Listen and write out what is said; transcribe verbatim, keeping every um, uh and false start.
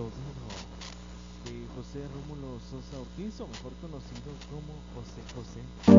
Cordero, de José Rómulo Sosa Ortiz, o mejor conocido como José José.